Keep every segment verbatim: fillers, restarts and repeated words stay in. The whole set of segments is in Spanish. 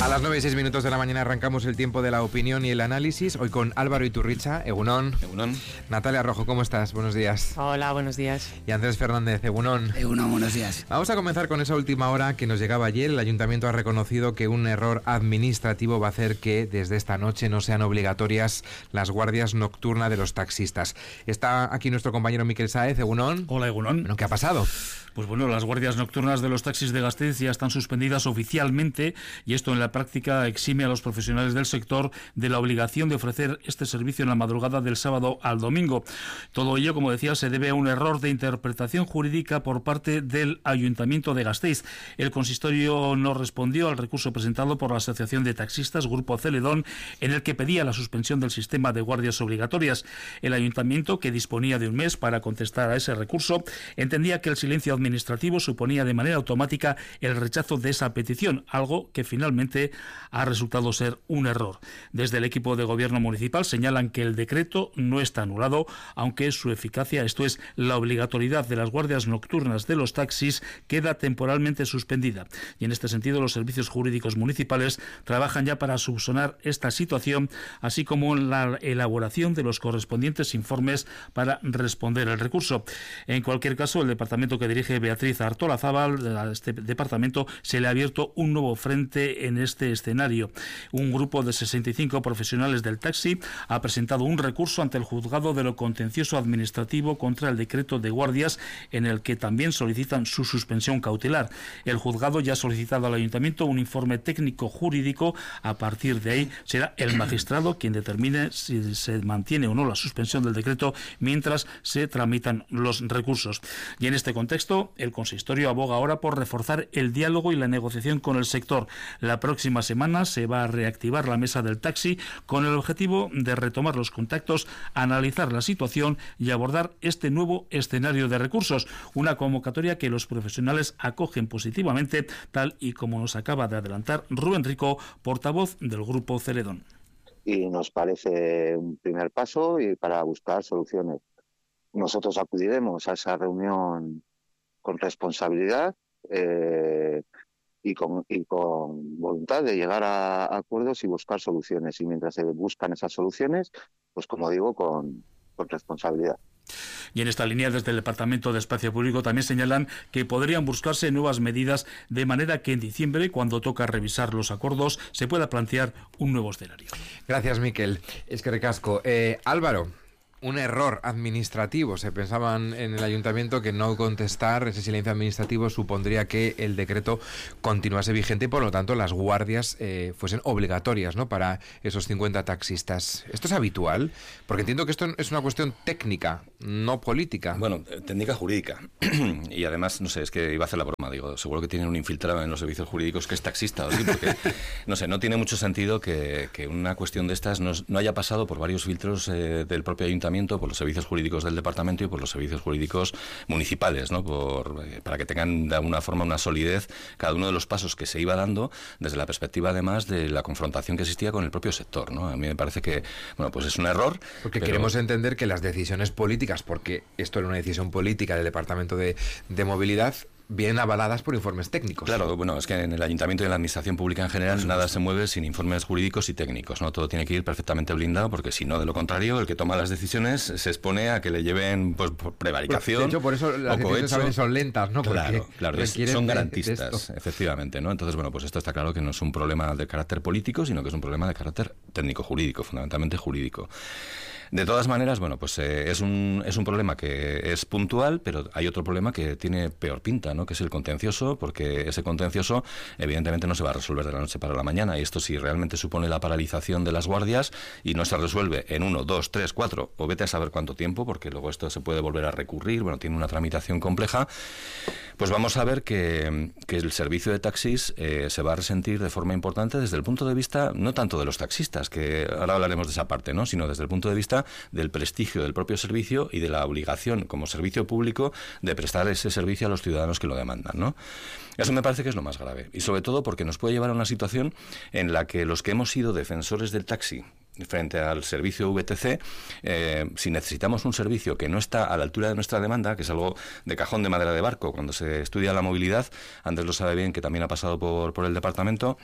las nueve y seis minutos de la mañana arrancamos el tiempo de la opinión y el análisis. Hoy con Álvaro Iturricha, Egunon. Egunon. Natalia Rojo, ¿cómo estás? Buenos días. Hola, buenos días. Y Andrés Fernández, Egunon. Egunon, buenos días. Vamos a comenzar con esa última hora que nos llegaba ayer. El Ayuntamiento ha reconocido que un error administrativo va a hacer que desde esta noche no sean obligatorias las guardias nocturnas de los taxistas. Está aquí nuestro compañero Miquel Sáez, Egunon. Hola, Egunon. Bueno, ¿qué ha pasado? Pues bueno, las guardias nocturnas de los taxis de Gasteiz ya están suspendidas oficialmente y esto en la práctica exime a los profesionales del sector de la obligación de ofrecer este servicio en la madrugada del sábado al domingo. Todo ello, como decía, se debe a un error de interpretación jurídica por parte del Ayuntamiento de Gasteiz. El consistorio no respondió al recurso presentado por la Asociación de Taxistas Grupo Celedón, en el que pedía la suspensión del sistema de guardias obligatorias. El Ayuntamiento, que disponía de un mes para contestar a ese recurso, entendía que el silencio administrativo suponía de manera automática el rechazo de esa petición, algo que finalmente ha resultado ser un error. Desde el equipo de gobierno municipal señalan que el decreto no está anulado, aunque su eficacia, esto es, la obligatoriedad de las guardias nocturnas de los taxis, queda temporalmente suspendida. Y en este sentido, los servicios jurídicos municipales trabajan ya para subsanar esta situación, así como la elaboración de los correspondientes informes para responder al recurso. En cualquier caso, el departamento que dirige Beatriz Artolazábal, a este departamento se le ha abierto un nuevo frente en este escenario. Un grupo de sesenta y cinco profesionales del taxi ha presentado un recurso ante el juzgado de lo contencioso administrativo contra el decreto de guardias, en el que también solicitan su suspensión cautelar. El juzgado ya ha solicitado al ayuntamiento un informe técnico jurídico. A partir de ahí será el magistrado quien determine si se mantiene o no la suspensión del decreto mientras se tramitan los recursos. Y en este contexto, el consistorio aboga ahora por reforzar el diálogo y la negociación con el sector. La próxima semana se va a reactivar la mesa del taxi con el objetivo de retomar los contactos, analizar la situación y abordar este nuevo escenario de recursos. Una convocatoria que los profesionales acogen positivamente, tal y como nos acaba de adelantar Rubén Rico, portavoz del Grupo Celedón. Y nos parece un primer paso y para buscar soluciones. Nosotros acudiremos a esa reunión con responsabilidad eh, y, con, y con voluntad de llegar a, a acuerdos y buscar soluciones. Y mientras se buscan esas soluciones, pues como digo, con, con responsabilidad. Y en esta línea, desde el Departamento de Espacio Público también señalan que podrían buscarse nuevas medidas de manera que en diciembre, cuando toca revisar los acuerdos, se pueda plantear un nuevo escenario. Gracias, Miquel. Es que recasco. Eh, Álvaro. Un error administrativo. Se pensaban en el ayuntamiento que no contestar ese silencio administrativo supondría que el decreto continuase vigente y por lo tanto las guardias eh, fuesen obligatorias, ¿no?, para esos cincuenta taxistas. ¿Esto es habitual? Porque entiendo que esto es una cuestión técnica, no política. Bueno, técnica jurídica. Y además, no sé, es que iba a hacer la broma, digo, seguro que tienen un infiltrado en los servicios jurídicos que es taxista, ¿o sí? Porque, no sé, no tiene mucho sentido que, que una cuestión de estas no, no haya pasado por varios filtros eh, del propio ayuntamiento, por los servicios jurídicos del departamento y por los servicios jurídicos municipales, ¿no?, por, eh, para que tengan de alguna forma una solidez cada uno de los pasos que se iba dando desde la perspectiva además de la confrontación que existía con el propio sector, ¿no? A mí me parece que, bueno, pues es un error. Porque pero... queremos entender que las decisiones políticas, porque esto era una decisión política del Departamento de, de Movilidad, bien avaladas por informes técnicos. Claro, bueno, es que en el ayuntamiento y en la administración pública en general nada se mueve sin informes jurídicos y técnicos, ¿no? Todo tiene que ir perfectamente blindado, porque si no, de lo contrario, el que toma las decisiones se expone a que le lleven, pues, por prevaricación. De hecho, por eso las decisiones a veces son lentas, ¿no? Porque claro, claro, es, son garantistas, de, de efectivamente, ¿no? Entonces, bueno, pues esto está claro que no es un problema de carácter político, sino que es un problema de carácter técnico-jurídico, fundamentalmente jurídico. De todas maneras, bueno, pues eh, es un es un problema que es puntual, pero hay otro problema que tiene peor pinta, ¿no?, que es el contencioso, porque ese contencioso evidentemente no se va a resolver de la noche para la mañana, y esto si realmente supone la paralización de las guardias y no se resuelve en uno, dos, tres, cuatro, o vete a saber cuánto tiempo, porque luego esto se puede volver a recurrir, bueno, tiene una tramitación compleja, pues vamos a ver que, que el servicio de taxis eh, se va a resentir de forma importante desde el punto de vista, no tanto de los taxistas, que ahora hablaremos de esa parte, ¿no?, sino desde el punto de vista del prestigio del propio servicio y de la obligación como servicio público de prestar ese servicio a los ciudadanos que lo demandan, ¿no? Eso me parece que es lo más grave, y sobre todo porque nos puede llevar a una situación en la que los que hemos sido defensores del taxi frente al servicio V T C, eh, si necesitamos un servicio que no está a la altura de nuestra demanda, que es algo de cajón de madera de barco cuando se estudia la movilidad, Andrés lo sabe bien, que también ha pasado por, por el departamento,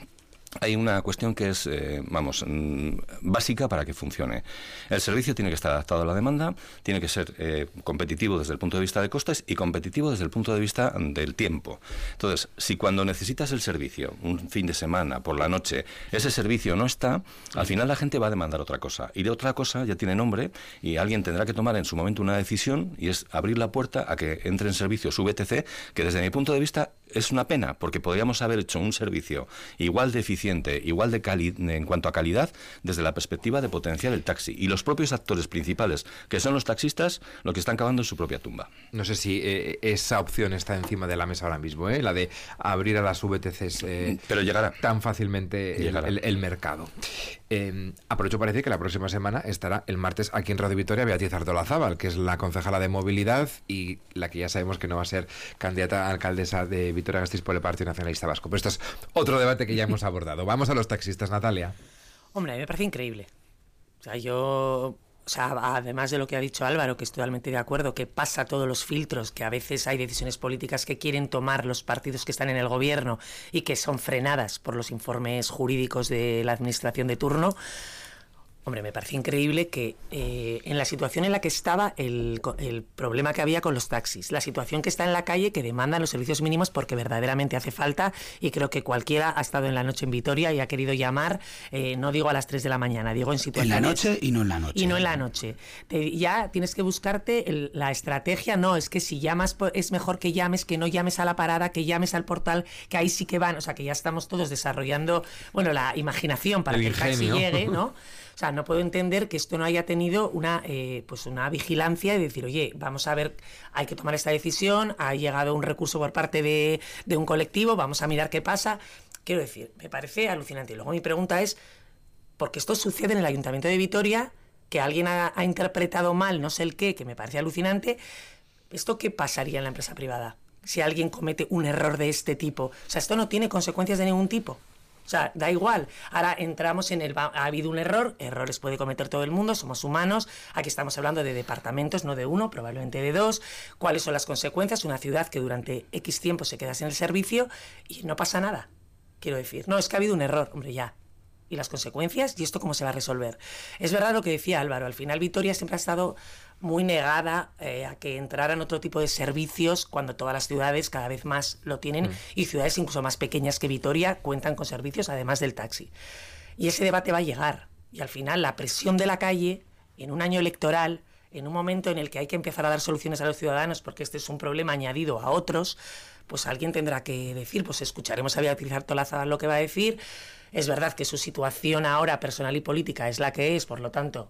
hay una cuestión que es, eh, vamos, mm, básica para que funcione. El servicio tiene que estar adaptado a la demanda, tiene que ser eh, competitivo desde el punto de vista de costes y competitivo desde el punto de vista del tiempo. Entonces, si cuando necesitas el servicio, un fin de semana, por la noche, ese servicio no está, al final la gente va a demandar otra cosa. Y de otra cosa ya tiene nombre y alguien tendrá que tomar en su momento una decisión, y es abrir la puerta a que entre en servicio su V T C, que desde mi punto de vista es una pena, porque podríamos haber hecho un servicio igual de eficiente, igual de cali en cuanto a calidad, desde la perspectiva de potenciar el taxi. Y los propios actores principales, que son los taxistas, lo que están cavando en su propia tumba. No sé si eh, esa opción está encima de la mesa ahora mismo, ¿eh? La de abrir a las V T Cs eh, pero llegará tan fácilmente llegará. El, el, el mercado. Eh, aprovecho para decir que la próxima semana estará el martes aquí en Radio Vitoria Beatriz Artolazábal, que es la concejala de movilidad y la que ya sabemos que no va a ser candidata a alcaldesa de Vitoria-Gasteiz por el Partido Nacionalista Vasco. Pero esto es otro debate que ya hemos abordado. Vamos a los taxistas, Natalia. Hombre, a mí me parece increíble. O sea, yo... O sea, además de lo que ha dicho Álvaro, que estoy totalmente de acuerdo, que pasa todos los filtros, que a veces hay decisiones políticas que quieren tomar los partidos que están en el gobierno y que son frenadas por los informes jurídicos de la administración de turno. Hombre, me parece increíble que eh, en la situación en la que estaba el, el problema que había con los taxis, la situación que está en la calle, que demandan los servicios mínimos porque verdaderamente hace falta, y creo que cualquiera ha estado en la noche en Vitoria y ha querido llamar, eh, no digo a las tres de la mañana, digo en situaciones... En la noche y no en la noche. Y no en la noche. Te, ya tienes que buscarte el, la estrategia, no, es que si llamas es mejor que llames, que no llames a la parada, que llames al portal, que ahí sí que van, o sea, que ya estamos todos desarrollando, bueno, la imaginación para el que ingenio. El taxi llegue, ¿no? O sea, no puedo entender que esto no haya tenido una, eh, pues una vigilancia y decir, oye, vamos a ver, hay que tomar esta decisión, ha llegado un recurso por parte de, de un colectivo, vamos a mirar qué pasa. Quiero decir, me parece alucinante. Y luego mi pregunta es, ¿por qué esto sucede en el Ayuntamiento de Vitoria? Que alguien ha, ha interpretado mal, no sé el qué, que me parece alucinante. ¿Esto qué pasaría en la empresa privada si alguien comete un error de este tipo? O sea, esto no tiene consecuencias de ningún tipo. O sea, da igual. Ahora entramos en el... Ha habido un error, errores puede cometer todo el mundo, somos humanos. Aquí estamos hablando de departamentos, no de uno, probablemente de dos. ¿Cuáles son las consecuencias? Una ciudad que durante X tiempo se queda sin el servicio y no pasa nada. Quiero decir, no, es que ha habido un error, hombre, ya. ¿Y las consecuencias? ¿Y esto cómo se va a resolver? Es verdad lo que decía Álvaro, al final Vitoria siempre ha estado muy negada eh, a que entraran otro tipo de servicios cuando todas las ciudades cada vez más lo tienen mm. y ciudades incluso más pequeñas que Vitoria cuentan con servicios además del taxi. Y ese debate va a llegar. Y al final la presión de la calle en un año electoral, en un momento en el que hay que empezar a dar soluciones a los ciudadanos porque este es un problema añadido a otros, pues alguien tendrá que decir, pues escucharemos a Beatriz Artolazábal lo que va a decir. Es verdad que su situación ahora personal y política es la que es, por lo tanto,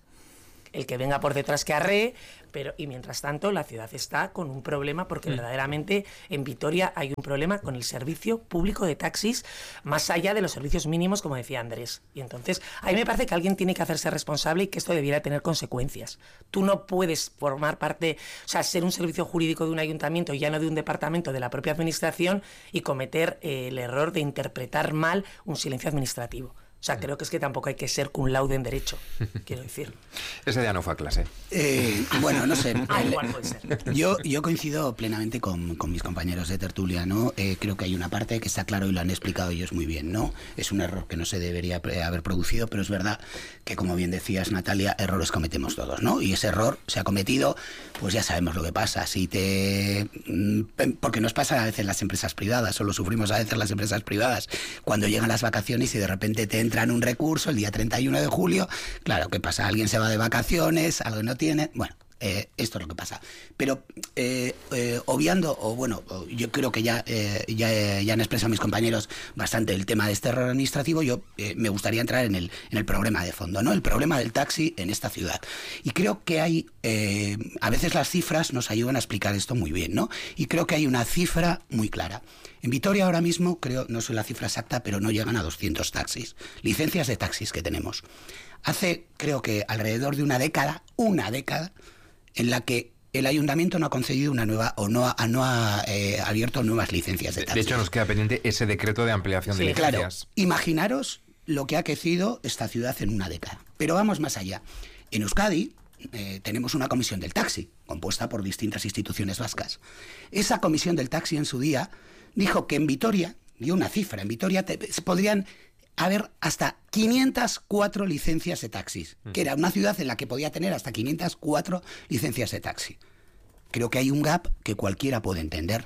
el que venga por detrás que arree, pero y mientras tanto la ciudad está con un problema porque mm. verdaderamente en Vitoria hay un problema con el servicio público de taxis más allá de los servicios mínimos, como decía Andrés. Y entonces a mí me parece que alguien tiene que hacerse responsable y que esto debiera tener consecuencias. Tú no puedes formar parte, o sea, ser un servicio jurídico de un ayuntamiento, ya no de un departamento de la propia administración, y cometer eh, el error de interpretar mal un silencio administrativo. O sea, creo que es que tampoco hay que ser cum laude en derecho, quiero decir. Ese día no fue a clase. Eh, bueno, no sé. Ah, igual puede ser. Yo, yo coincido plenamente con, con mis compañeros de tertulia, ¿no? Eh, creo que hay una parte que está claro y lo han explicado ellos muy bien, ¿no? Es un error que no se debería haber producido, pero es verdad que, como bien decías, Natalia, errores cometemos todos, ¿no? Y ese error se ha cometido, pues ya sabemos lo que pasa. Si te... Porque nos pasa a veces en las empresas privadas, o lo sufrimos a veces las empresas privadas, cuando llegan las vacaciones y de repente te entra en un recurso el día treinta y uno de julio, claro, ¿qué pasa? Alguien se va de vacaciones, algo no tiene, bueno, eh, esto es lo que pasa. Pero eh, eh, obviando, o bueno, yo creo que ya, eh, ya, ya han expresado mis compañeros bastante el tema de este error administrativo, yo eh, me gustaría entrar en el, en el problema de fondo, ¿no? El problema del taxi en esta ciudad. Y creo que hay, eh, a veces las cifras nos ayudan a explicar esto muy bien, ¿no? Y creo que hay una cifra muy clara. En Vitoria ahora mismo, creo, no sé la cifra exacta, pero no llegan a doscientos taxis, licencias de taxis que tenemos. Hace, creo que alrededor de una década, una década, en la que el ayuntamiento no ha concedido una nueva, o no ha, no ha eh, abierto nuevas licencias de taxis. De hecho, nos queda pendiente ese decreto de ampliación sí, de licencias. Claro, imaginaros lo que ha crecido esta ciudad en una década. Pero vamos más allá. En Euskadi eh, tenemos una comisión del taxi, compuesta por distintas instituciones vascas. Esa comisión del taxi en su día dijo que en Vitoria, dio una cifra, en Vitoria te, podrían haber hasta quinientas cuatro licencias de taxis, que era una ciudad en la que podía tener hasta quinientas cuatro licencias de taxi. Creo que hay un gap que cualquiera puede entender.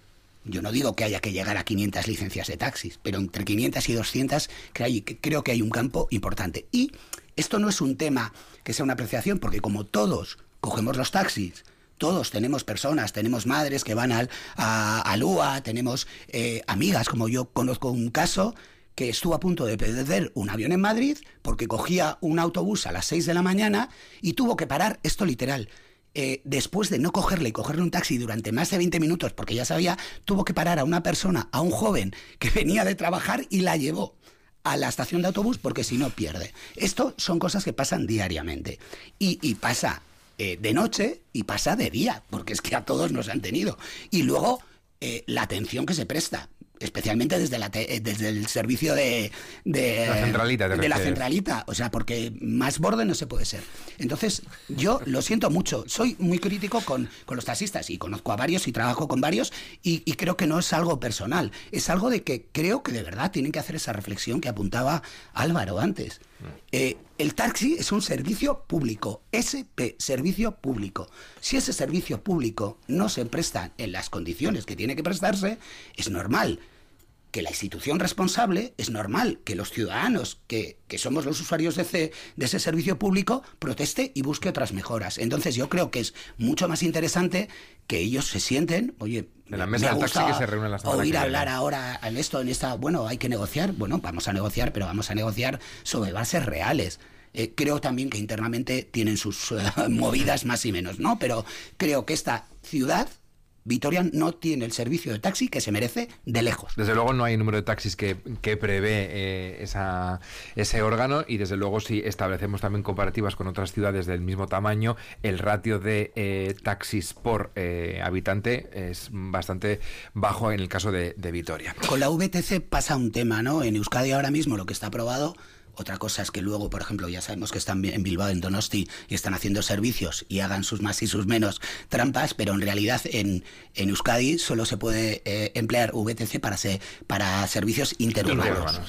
Yo no digo que haya que llegar a quinientas licencias de taxis, pero entre quinientas y doscientas creo que hay un campo importante. Y esto no es un tema que sea una apreciación, porque como todos cogemos los taxis, todos tenemos personas, tenemos madres que van al, a, al U A, tenemos eh, amigas, como yo conozco un caso que estuvo a punto de perder un avión en Madrid porque cogía un autobús a las seis de la mañana y tuvo que parar, esto literal, eh, después de no cogerle y cogerle un taxi durante más de veinte minutos, porque ya sabía, tuvo que parar a una persona, a un joven que venía de trabajar y la llevó a la estación de autobús porque si no pierde. Esto son cosas que pasan diariamente y, y pasa eh, de noche y pasa de día, porque es que a todos nos han tenido. Y luego eh, la atención que se presta, especialmente desde la te, desde el servicio de, de, la centralita, de la centralita, o sea, porque más borde no se puede ser. Entonces, yo lo siento mucho, soy muy crítico con, con los taxistas y conozco a varios y trabajo con varios y, y creo que no es algo personal, es algo de que creo que de verdad tienen que hacer esa reflexión que apuntaba Álvaro antes. Eh, el taxi es un servicio público, S P, servicio público. Si ese servicio público no se presta en las condiciones que tiene que prestarse, es normal que la institución responsable, es normal que los ciudadanos, que, que somos los usuarios de ese, de ese servicio público, proteste y busque otras mejoras. Entonces yo creo que es mucho más interesante que ellos se sienten, oye, en la mesa del taxi que se reúne la semana oír que hablar viene. Ahora en esto, en esta, bueno, hay que negociar, bueno, vamos a negociar, pero vamos a negociar sobre bases reales. Eh, creo también que internamente tienen sus uh, movidas más y menos, ¿no? Pero creo que esta ciudad, Vitoria, no tiene el servicio de taxi que se merece de lejos. Desde luego no hay número de taxis que, que prevé eh, esa, ese órgano y desde luego si establecemos también comparativas con otras ciudades del mismo tamaño, el ratio de eh, taxis por eh, habitante es bastante bajo en el caso de, de Vitoria. Con la V T C pasa un tema, ¿no? En Euskadi ahora mismo lo que está aprobado. Otra cosa es que luego, por ejemplo, ya sabemos que están en Bilbao, en Donosti, y están haciendo servicios y hagan sus más y sus menos trampas, pero en realidad en, en Euskadi solo se puede eh, emplear V T C para, se, para servicios interurbanos. interurbanos.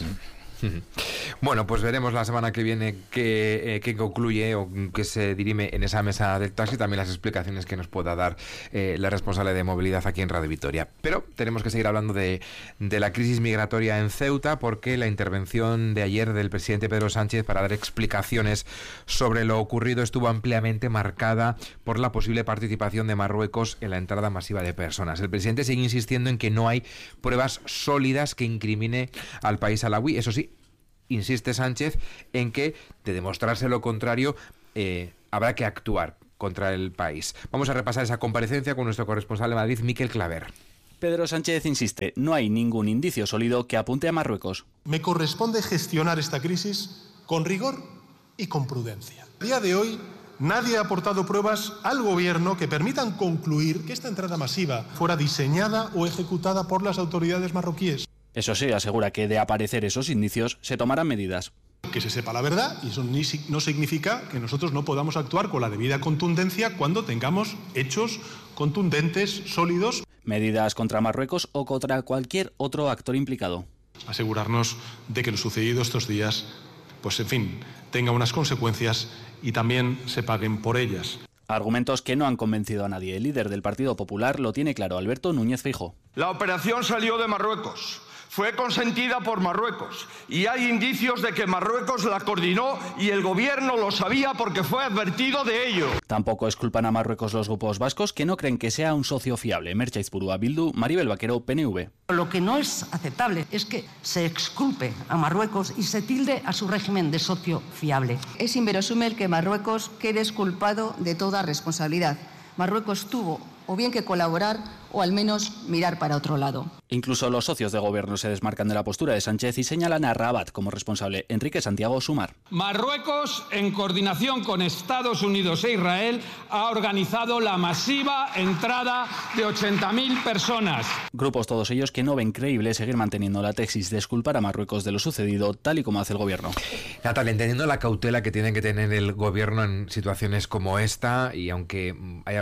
Bueno, pues veremos la semana que viene qué, eh, qué concluye o qué se dirime en esa mesa del taxi, también las explicaciones que nos pueda dar eh, la responsable de movilidad aquí en Radio Vitoria. Pero tenemos que seguir hablando de, de la crisis migratoria en Ceuta, porque la intervención de ayer del presidente Pedro Sánchez para dar explicaciones sobre lo ocurrido estuvo ampliamente marcada por la posible participación de Marruecos en la entrada masiva de personas. El presidente sigue insistiendo en que no hay pruebas sólidas que incrimine al país alauí. Eso sí, insiste Sánchez en que, de demostrarse lo contrario, eh, habrá que actuar contra el país. Vamos a repasar esa comparecencia con nuestro corresponsal de Madrid, Miquel Claver. Pedro Sánchez insiste, no hay ningún indicio sólido que apunte a Marruecos. Me corresponde gestionar esta crisis con rigor y con prudencia. A día de hoy, nadie ha aportado pruebas al gobierno que permitan concluir que esta entrada masiva fuera diseñada o ejecutada por las autoridades marroquíes. Eso sí, asegura que de aparecer esos indicios se tomarán medidas. Que se sepa la verdad, y eso ni, no significa que nosotros no podamos actuar con la debida contundencia cuando tengamos hechos contundentes, sólidos. Medidas contra Marruecos o contra cualquier otro actor implicado. Asegurarnos de que lo sucedido estos días, pues en fin, tenga unas consecuencias y también se paguen por ellas. Argumentos que no han convencido a nadie. El líder del Partido Popular lo tiene claro, Alberto Núñez Feijóo. La operación salió de Marruecos. Fue consentida por Marruecos y hay indicios de que Marruecos la coordinó y el gobierno lo sabía porque fue advertido de ello. Tampoco exculpan a Marruecos los grupos vascos que no creen que sea un socio fiable. Mertxe Aizpurua, Bildu, Maribel Vaquero, P N V. Lo que no es aceptable es que se exculpe a Marruecos y se tilde a su régimen de socio fiable. Es inverosímil que Marruecos quede exculpado de toda responsabilidad. Marruecos tuvo o bien que colaborar o al menos mirar para otro lado. Incluso los socios de gobierno se desmarcan de la postura de Sánchez y señalan a Rabat como responsable. Enrique Santiago Sumar. Marruecos, en coordinación con Estados Unidos e Israel, ha organizado la masiva entrada de ochenta mil personas. Grupos todos ellos que no ven creíble seguir manteniendo la tesis de exculpar a Marruecos de lo sucedido, tal y como hace el gobierno. Natalia, entendiendo la cautela que tiene que tener el gobierno en situaciones como esta, y aunque haya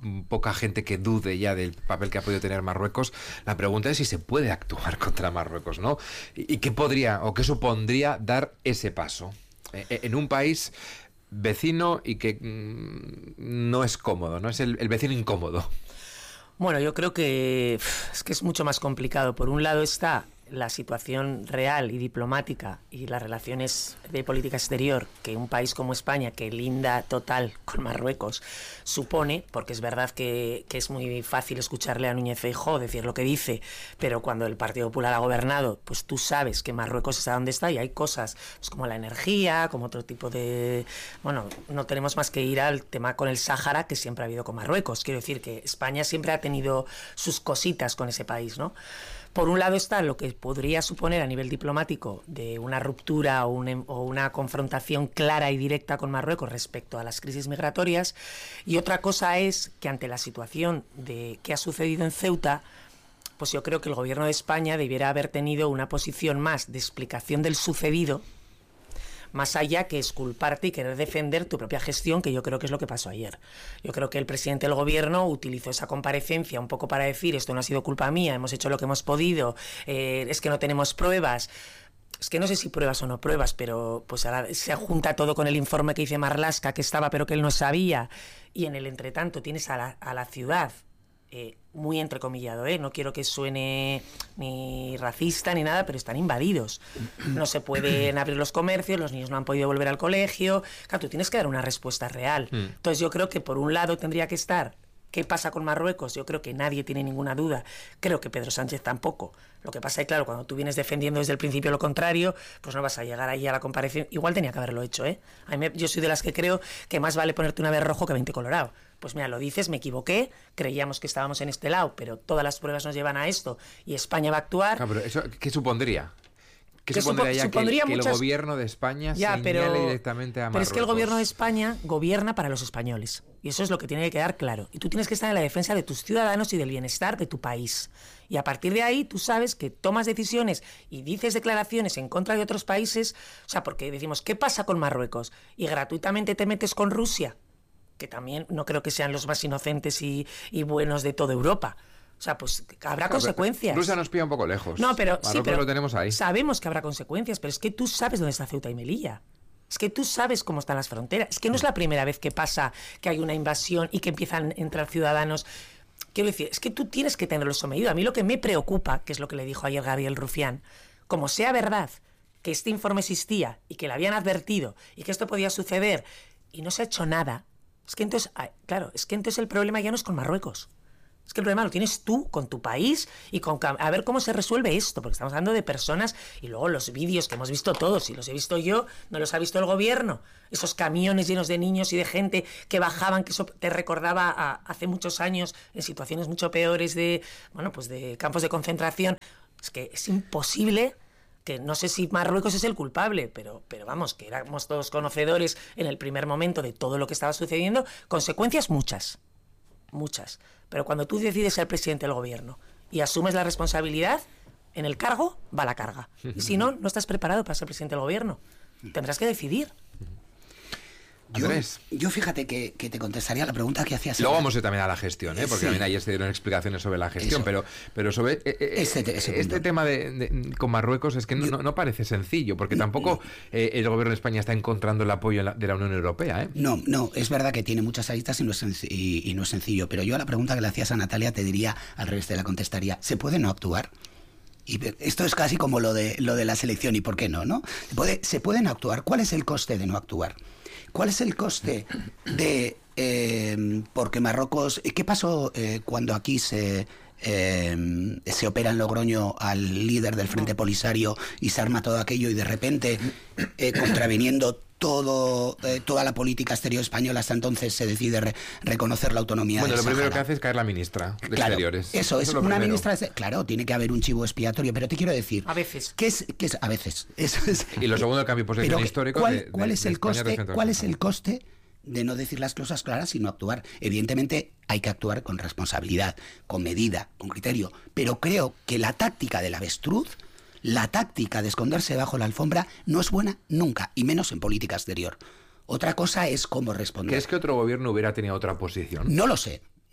poca gente que dude ya del papel que ha podido tener Marruecos. La pregunta es si se puede actuar contra Marruecos, ¿no? ¿Y qué podría o qué supondría dar ese paso en un país vecino y que mmm, no es cómodo, no es el, el vecino incómodo? Bueno, yo creo que es que es mucho más complicado. Por un lado está la situación real y diplomática y las relaciones de política exterior que un país como España, que linda total con Marruecos, supone, porque es verdad que, que es muy fácil escucharle a Núñez Feijóo decir lo que dice, pero cuando el Partido Popular ha gobernado, pues tú sabes que Marruecos está donde está y hay cosas pues como la energía, como otro tipo de... Bueno, no tenemos más que ir al tema con el Sáhara que siempre ha habido con Marruecos. Quiero decir que España siempre ha tenido sus cositas con ese país, ¿no? Por un lado está lo que podría suponer a nivel diplomático de una ruptura o, un, o una confrontación clara y directa con Marruecos respecto a las crisis migratorias, y otra cosa es que ante la situación de que ha sucedido en Ceuta, pues yo creo que el gobierno de España debiera haber tenido una posición más de explicación del sucedido, más allá que exculparte y querer defender tu propia gestión, que yo creo que es lo que pasó ayer. Yo creo que el presidente del gobierno utilizó esa comparecencia un poco para decir esto no ha sido culpa mía, hemos hecho lo que hemos podido, eh, es que no tenemos pruebas. Es que no sé si pruebas o no pruebas, pero pues ahora se junta todo con el informe que dice Marlaska, que estaba pero que él no sabía, y en el entretanto tienes a la, a la ciudad Eh, muy entrecomillado, ¿eh? No quiero que suene ni racista ni nada, pero están invadidos. No se pueden abrir los comercios, los niños no han podido volver al colegio. Claro, tú tienes que dar una respuesta real. Mm. Entonces yo creo que por un lado tendría que estar ¿qué pasa con Marruecos? Yo creo que nadie tiene ninguna duda. Creo que Pedro Sánchez tampoco. Lo que pasa es que, claro, cuando tú vienes defendiendo desde el principio lo contrario, pues no vas a llegar ahí a la comparación. Igual tenía que haberlo hecho, ¿eh? A mí me, yo soy de las que creo que más vale ponerte una vez rojo que veinte colorado. Pues mira, lo dices, me equivoqué, creíamos que estábamos en este lado, pero todas las pruebas nos llevan a esto y España va a actuar. Ah, pero eso, ¿qué supondría? ¿Qué supondría ya supondría que, el, muchas... que el gobierno de España ya, señale pero, directamente a Marruecos? Pero es que el gobierno de España gobierna para los españoles. Y eso es lo que tiene que quedar claro. Y tú tienes que estar en la defensa de tus ciudadanos y del bienestar de tu país. Y a partir de ahí tú sabes que tomas decisiones y dices declaraciones en contra de otros países. O sea, porque decimos, ¿qué pasa con Marruecos? Y gratuitamente te metes con Rusia, que también no creo que sean los más inocentes y, y buenos de toda Europa. O sea, pues habrá claro, consecuencias. Rusia nos pilla un poco lejos. No, pero, Marruecos sí, pero lo tenemos ahí. Sabemos que habrá consecuencias, pero es que tú sabes dónde está Ceuta y Melilla. Es que tú sabes cómo están las fronteras. Es que no es la primera vez que pasa que hay una invasión y que empiezan a entrar ciudadanos. Quiero decir, es que tú tienes que tenerlo sometido. A mí lo que me preocupa, que es lo que le dijo ayer Gabriel Rufián, como sea verdad que este informe existía y que le habían advertido y que esto podía suceder y no se ha hecho nada, es que entonces, claro, es que entonces el problema ya no es con Marruecos. Es que el problema lo tienes tú, con tu país, y con a ver cómo se resuelve esto, porque estamos hablando de personas, y luego los vídeos que hemos visto todos, y los he visto yo, no los ha visto el gobierno, esos camiones llenos de niños y de gente que bajaban, que eso te recordaba a, hace muchos años, en situaciones mucho peores de, bueno, pues de campos de concentración. Es que es imposible, que no sé si Marruecos es el culpable, pero, pero vamos, que éramos todos conocedores en el primer momento de todo lo que estaba sucediendo, consecuencias muchas. Muchas. Pero cuando tú decides ser presidente del gobierno y asumes la responsabilidad, en el cargo va la carga. Y si no, no estás preparado para ser presidente del gobierno. Tendrás que decidir. Yo, yo fíjate que, que te contestaría la pregunta que hacías. Luego vamos a ir también a la gestión, ¿eh? Porque sí. También ayer se dieron explicaciones sobre la gestión, pero, pero sobre eh, eh, este, este tema de, de, con Marruecos es que no, yo, no parece sencillo, porque tampoco eh, el gobierno de España está encontrando el apoyo de la Unión Europea, ¿eh? No, no, es verdad que tiene muchas aristas y no, es y, y no es sencillo, pero yo a la pregunta que le hacías a Natalia te diría, al revés, te la contestaría, ¿se puede no actuar? Y esto es casi como lo de, lo de la selección, ¿y por qué no? ¿no? ¿Se puede, se pueden actuar? ¿Cuál es el coste de no actuar? ¿Cuál es el coste de... Eh, porque Marruecos... ¿Qué pasó eh, cuando aquí se, eh, se opera en Logroño al líder del Frente Polisario y se arma todo aquello y de repente, eh, contraviniendo todo, eh, toda la política exterior española, hasta entonces se decide re reconocer la autonomía bueno, del Bueno, lo primero Sáhara. que hace es caer la ministra de claro, Exteriores. Eso, eso es, es una primero. ministra... De, claro, tiene que haber un chivo expiatorio, pero te quiero decir... A veces. ¿Qué es, qué es, a veces. Eso es, y lo segundo, el cambio de posición que, histórico ¿cuál, de, de, ¿cuál, es de el coste, ¿cuál es el el coste de no decir las cosas claras y no actuar? Evidentemente hay que actuar con responsabilidad, con medida, con criterio, pero creo que la táctica del avestruz, la táctica de esconderse bajo la alfombra no es buena nunca, y menos en política exterior. Otra cosa es cómo responder. ¿Crees que otro gobierno hubiera tenido otra posición? No lo sé.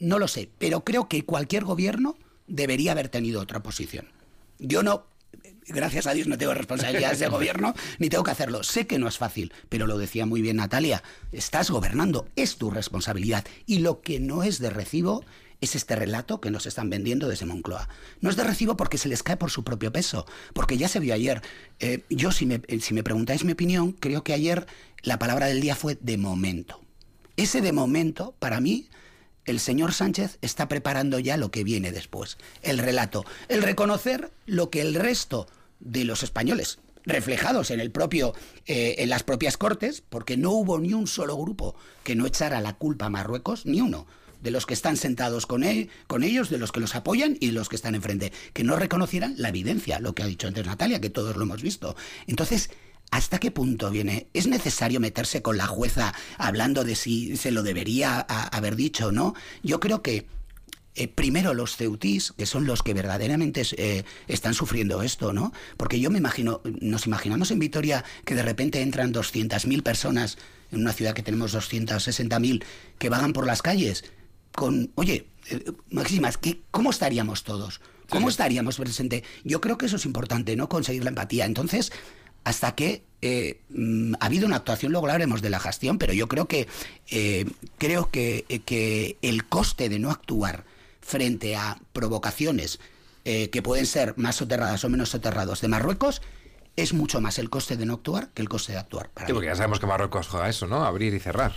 no lo sé, pero creo que cualquier gobierno debería haber tenido otra posición. Yo no, gracias a Dios no tengo responsabilidades de gobierno, ni tengo que hacerlo. Sé que no es fácil, pero lo decía muy bien Natalia, estás gobernando, es tu responsabilidad. Y lo que no es de recibo es este relato que nos están vendiendo desde Moncloa. No es de recibo porque se les cae por su propio peso, porque ya se vio ayer. Eh, yo, si me, si me preguntáis mi opinión, creo que ayer la palabra del día fue de momento. Ese de momento, para mí, el señor Sánchez está preparando ya lo que viene después. El relato, el reconocer lo que el resto de los españoles, reflejados en el propio, eh, en las propias Cortes, porque no hubo ni un solo grupo que no echara la culpa a Marruecos, ni uno, de los que están sentados con, él, con ellos, de los que los apoyan y de los que están enfrente, que no reconocieran la evidencia, lo que ha dicho antes Natalia, que todos lo hemos visto. Entonces, ¿hasta qué punto viene? ¿Es necesario meterse con la jueza hablando de si se lo debería a, haber dicho o no? Yo creo que eh, primero los ceutís, que son los que verdaderamente eh, están sufriendo esto, ¿no? Porque yo me imagino, nos imaginamos en Vitoria que de repente entran doscientas mil personas en una ciudad que tenemos doscientas sesenta mil que vagan por las calles con, oye, eh, Máximas, ¿qué, ¿cómo estaríamos todos? ¿Cómo sí. estaríamos presentes? Yo creo que eso es importante, ¿no? Conseguir la empatía. Entonces, hasta que eh, mm, ha habido una actuación, luego hablaremos de la gestión, pero yo creo que eh, creo que, eh, que el coste de no actuar frente a provocaciones eh, que pueden ser más soterradas o menos soterradas de Marruecos es mucho más el coste de no actuar que el coste de actuar. Para sí, mí. Porque ya sabemos que Marruecos juega eso, ¿no? Abrir y cerrar.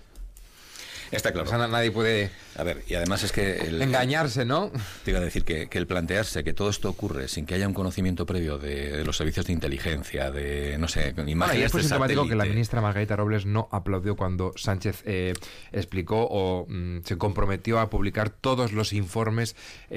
Está claro. O sea, nadie puede... A ver, y además es que... El, engañarse, ¿no? Te iba a decir que, que el plantearse que todo esto ocurre sin que haya un conocimiento previo de, de los servicios de inteligencia, de, no sé, imágenes bueno, y es de sintomático satélite. que la ministra Margarita Robles no aplaudió cuando Sánchez eh, explicó o mm, se comprometió a publicar todos los informes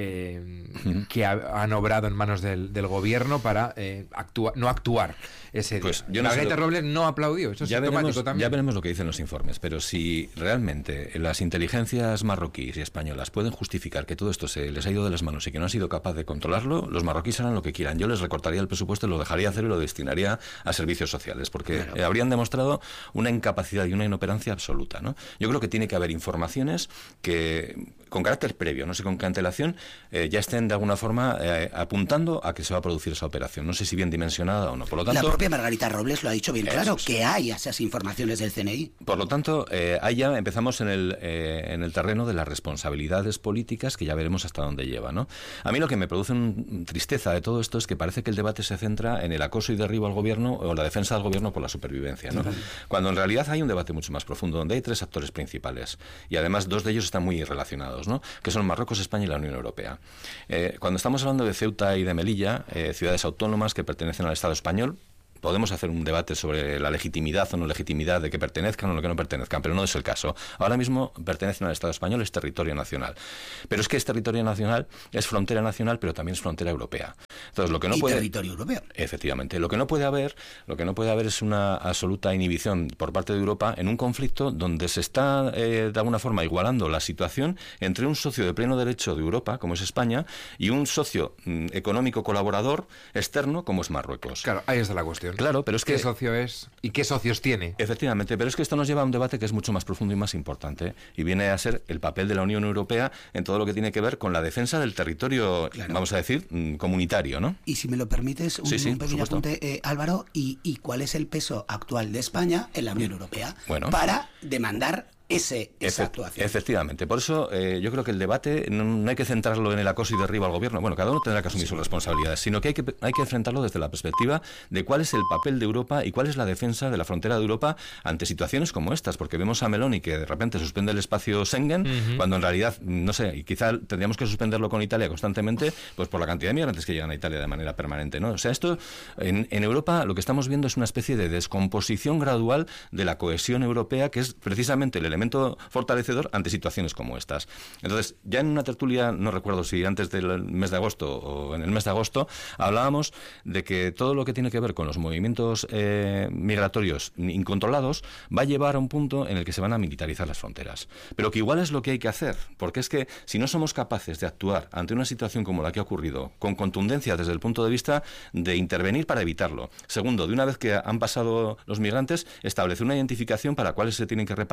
eh, uh-huh. que ha, han obrado en manos del, del gobierno para eh, actua- no actuar ese día. Pues yo no Margarita lo... Robles no aplaudió, eso es ya sintomático veremos, también. Ya veremos lo que dicen los informes, pero si realmente las inteligencias marroquíes y españolas pueden justificar que todo esto se les ha ido de las manos y que no han sido capaces de controlarlo, los marroquíes harán lo que quieran. Yo les recortaría el presupuesto, lo dejaría hacer y lo destinaría a servicios sociales, porque claro. eh, habrían demostrado una incapacidad y una inoperancia absoluta, ¿no? Yo creo que tiene que haber informaciones que, con carácter previo, no sé con qué antelación, eh, ya estén de alguna forma eh, apuntando a que se va a producir esa operación. No sé si bien dimensionada o no. Por lo tanto, la propia Margarita Robles lo ha dicho bien claro, es. que hay esas informaciones del C N I. Por lo tanto, eh, ahí ya empezamos en el, eh, en el terreno de las responsabilidades políticas, que ya veremos hasta dónde lleva, ¿no? A mí lo que me produce un, tristeza de todo esto es que parece que el debate se centra en el acoso y derribo al gobierno o la defensa del gobierno por la supervivencia, ¿no? Cuando en realidad hay un debate mucho más profundo, donde hay tres actores principales y además dos de ellos están muy relacionados, ¿no? Que son Marruecos, España y la Unión Europea. Eh, cuando estamos hablando de Ceuta y de Melilla, eh, ciudades autónomas que pertenecen al Estado español, podemos hacer un debate sobre la legitimidad o no legitimidad de que pertenezcan o no que no pertenezcan, pero no es el caso. Ahora mismo pertenecen al Estado español, es territorio nacional. Pero es que es territorio nacional, es frontera nacional, pero también es frontera europea. Entonces, lo que no y puede... territorio europeo. Efectivamente. Lo que no puede haber, lo que no puede haber es una absoluta inhibición por parte de Europa en un conflicto donde se está, eh, de alguna forma, igualando la situación entre un socio de pleno derecho de Europa, como es España, y un socio mm, económico colaborador externo, como es Marruecos. Claro, ahí está la cuestión. Claro, pero es que... ¿Qué socio es y qué socios tiene? Efectivamente, pero es que esto nos lleva a un debate que es mucho más profundo y más importante, y viene a ser el papel de la Unión Europea en todo lo que tiene que ver con la defensa del territorio, claro. vamos a decir, comunitario, ¿no? Y si me lo permites, un, sí, sí, un pequeño apunte, eh, Álvaro, y, ¿y cuál es el peso actual de España en la Unión Europea bueno. para demandar ese, esa Efe- actuación? Efectivamente. Por eso eh, yo creo que el debate no, no hay que centrarlo en el acoso y derribo al gobierno. Bueno, cada uno tendrá que asumir sí. sus responsabilidades, sino que hay que hay que enfrentarlo desde la perspectiva de cuál es el papel de Europa y cuál es la defensa de la frontera de Europa ante situaciones como estas, porque vemos a Meloni que de repente suspende el espacio Schengen, uh-huh. cuando en realidad, no sé, y quizá tendríamos que suspenderlo con Italia constantemente, pues por la cantidad de migrantes que llegan a Italia de manera permanente, ¿no? O sea, esto en, en Europa lo que estamos viendo es una especie de descomposición gradual de la cohesión europea, que es precisamente el elemento fortalecedor ante situaciones como estas. Entonces, ya en una tertulia, no recuerdo si antes del mes de agosto o en el mes de agosto, hablábamos de que todo lo que tiene que ver con los movimientos eh, migratorios incontrolados va a llevar a un punto en el que se van a militarizar las fronteras. Pero que igual es lo que hay que hacer, porque es que si no somos capaces de actuar ante una situación como la que ha ocurrido, con contundencia desde el punto de vista de intervenir para evitarlo. Segundo, de una vez que han pasado los migrantes, establecer una identificación para cuáles se tienen que repatriar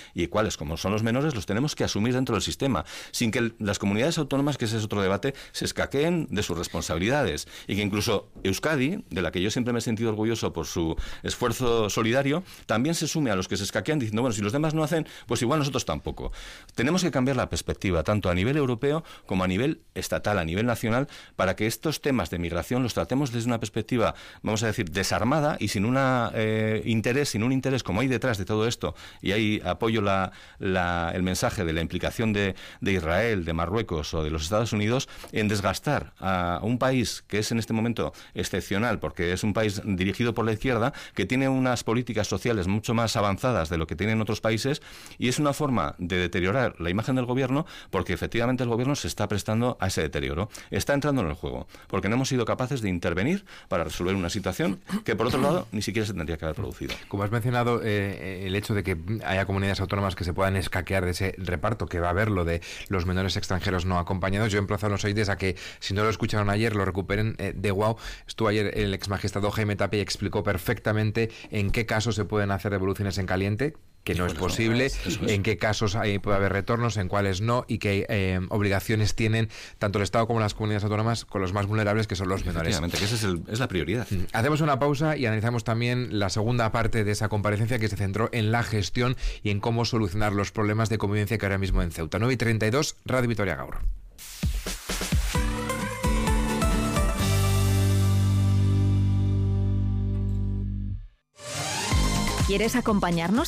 y cuáles, como son los menores, los tenemos que asumir dentro del sistema, sin que el, las comunidades autónomas, que ese es otro debate, se escaqueen de sus responsabilidades, y que incluso Euskadi, de la que yo siempre me he sentido orgulloso por su esfuerzo solidario, también se sume a los que se escaquean diciendo, bueno, si los demás no hacen, pues igual nosotros tampoco. Tenemos que cambiar la perspectiva, tanto a nivel europeo como a nivel estatal, a nivel nacional, para que estos temas de migración los tratemos desde una perspectiva, vamos a decir, desarmada y sin una eh, interés, sin un interés como hay detrás de todo esto, y ahí apoyo la, la, el mensaje de la implicación de, de Israel, de Marruecos o de los Estados Unidos en desgastar a un país que es en este momento excepcional, porque es un país dirigido por la izquierda, que tiene unas políticas sociales mucho más avanzadas de lo que tienen otros países, y es una forma de deteriorar la imagen del gobierno, porque efectivamente el gobierno se está prestando a ese deterioro, está entrando en el juego, porque no hemos sido capaces de intervenir para resolver una situación que, por otro lado, ni siquiera se tendría que haber producido. Como has mencionado, eh, el hecho de que haya comunidades autónomas que se puedan escaquear de ese reparto, que va a haber lo de los menores extranjeros no acompañados, yo emplazo a los oyentes a que, si no lo escucharon ayer, lo recuperen eh, de Wow. Estuvo ayer el exmagistrado Jaime Tapia y explicó perfectamente en qué casos se pueden hacer devoluciones en caliente, que no es posible, es, es. en qué casos hay, puede haber retornos, en cuáles no, y qué eh, obligaciones tienen tanto el Estado como las comunidades autónomas con los más vulnerables, que son los menores. Efectivamente, que esa es, el, es la prioridad. Hacemos una pausa y analizamos también la segunda parte de esa comparecencia, que se centró en la gestión y en cómo solucionar los problemas de convivencia que ahora mismo en Ceuta. nueve y treinta y dos, Radio Vitoria Gaur. ¿Quieres acompañarnos